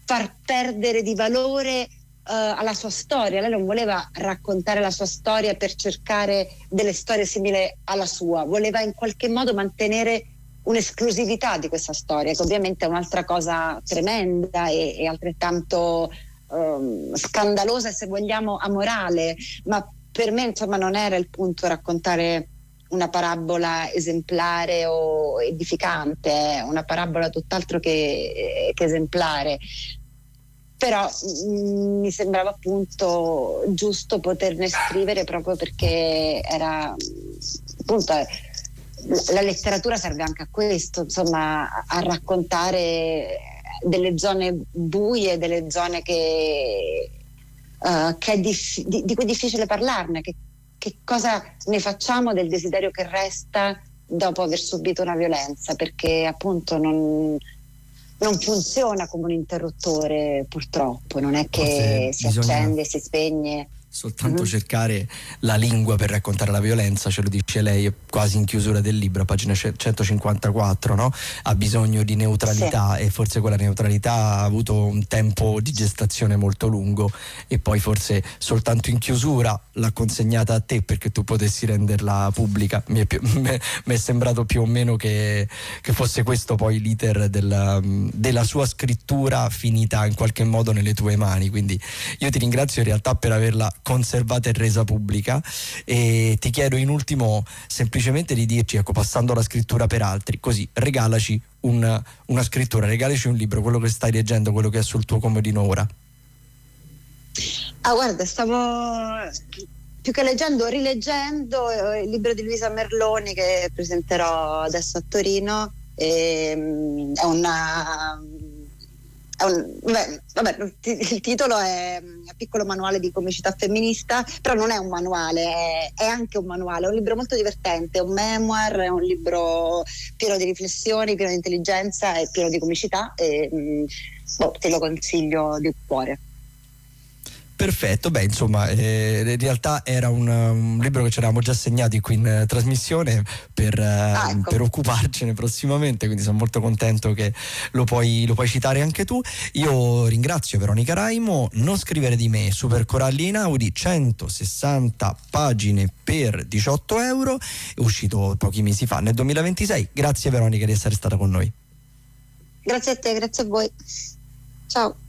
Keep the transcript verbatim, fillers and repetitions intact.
far perdere di valore uh, alla sua storia. Lei non voleva raccontare la sua storia per cercare delle storie simili alla sua, voleva in qualche modo mantenere un'esclusività di questa storia, che ovviamente è un'altra cosa tremenda e, e altrettanto um, scandalosa e, se vogliamo, amorale, ma per me insomma non era il punto raccontare una parabola esemplare o edificante, una parabola tutt'altro che, che esemplare. Però mh, mi sembrava appunto giusto poterne scrivere, proprio perché era appunto la letteratura serve anche a questo, insomma, a raccontare delle zone buie, delle zone che, uh, che è dif- di, di cui è difficile parlarne, che, che cosa ne facciamo del desiderio che resta dopo aver subito una violenza, perché appunto non, non funziona come un interruttore, purtroppo, non è che Forse si bisogna accende, si spegne. soltanto Mm-hmm. cercare la lingua per raccontare la violenza, ce lo dice lei quasi in chiusura del libro, a pagina centocinquantaquattro, no? Ha bisogno di neutralità, sì. E forse quella neutralità ha avuto un tempo di gestazione molto lungo e poi forse soltanto in chiusura l'ha consegnata a te perché tu potessi renderla pubblica. Mi è, più, mi è sembrato più o meno che, che fosse questo poi l'iter della, della sua scrittura finita in qualche modo nelle tue mani, quindi io ti ringrazio in realtà per averla conservata e resa pubblica, e ti chiedo in ultimo semplicemente di dirci, ecco, passando alla scrittura per altri, così regalaci un, una scrittura, regalaci un libro, quello che stai leggendo, quello che è sul tuo comodino ora. Ah, guarda, stavo più che leggendo, rileggendo il libro di Luisa Merloni che presenterò adesso a Torino. E, è una Un, beh, vabbè, il titolo è Piccolo manuale di comicità femminista, però non è un manuale, è, è anche un manuale, è un libro molto divertente, è un memoir, è un libro pieno di riflessioni, pieno di intelligenza e pieno di comicità, e boh, te lo consiglio di cuore. Perfetto, beh insomma eh, in realtà era un, un libro che ci eravamo già segnati qui in eh, trasmissione per, eh, ah, ecco. per occuparcene prossimamente, quindi sono molto contento che lo puoi, lo puoi citare anche tu. Io ringrazio Veronica Raimo. Non scrivere di me, Super Coralli Einaudi, centosessanta pagine per diciotto euro, è uscito pochi mesi fa, nel duemilaventisei. Grazie Veronica di essere stata con noi. Grazie a te, grazie a voi, ciao.